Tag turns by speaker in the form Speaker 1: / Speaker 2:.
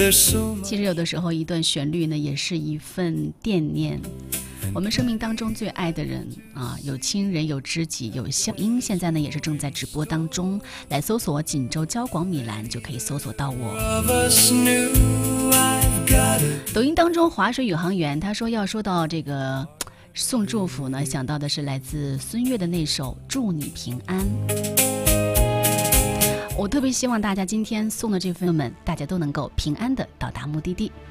Speaker 1: 其实有的时候一段旋律呢也是一份惦念，我们生命当中最爱的人啊，有亲人，有知己，有乡音，现在呢也是正在直播当中，来搜索锦州交广米兰就可以搜索到我。抖音当中划水宇航员他说，要说到这个送祝福呢，想到的是来自孙悦的那首祝你平安。我特别希望大家今天送的这份们，大家都能够平安的到达目的地。